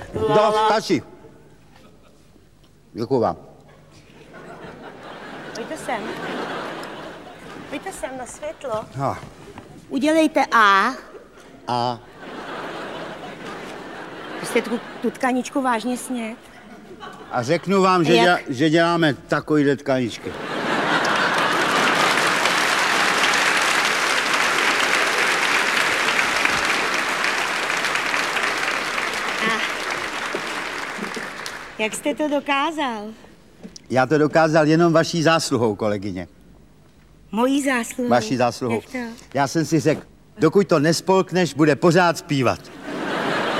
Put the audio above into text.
Dost, stačí. Děkuju vám. Pojďte sem. Pojďte sem na světlo. No. Udělejte A. A. Jste tu tkaničku vážně snět? A řeknu vám, že děláme takovýhle tkaničky. Jak jste to dokázal? Já to dokázal jenom vaší zásluhou, kolegyně. Mojí zásluhou? Vaší zásluhou. Jak to? Já jsem si řekl, dokud to nespolkneš, bude pořád zpívat.